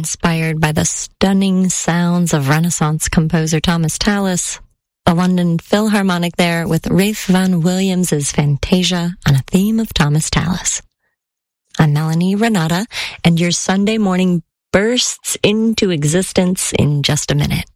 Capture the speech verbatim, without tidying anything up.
inspired by the stunning sounds of Renaissance composer Thomas Tallis. The London Philharmonic there with Ralph Vaughan Williams' Fantasia on a theme of Thomas Tallis. I'm Melanie Renata, and your Sunday morning bursts into existence in just a minute.